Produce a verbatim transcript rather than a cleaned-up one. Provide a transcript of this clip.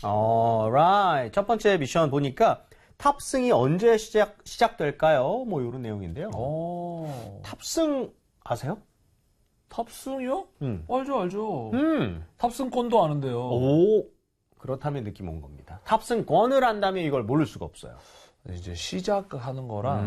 어, right. 첫 번째 미션 보니까 탑승이 언제 시작, 시작될까요? 뭐 이런 내용인데요. 오. 탑승 아세요? 탑승이요? 음. 알죠, 알죠. 음. 탑승권도 아는데요. 오. 그렇다면 느낌 온 겁니다. 탑승권을 안다면 이걸 모를 수가 없어요. 이제 시작하는 거랑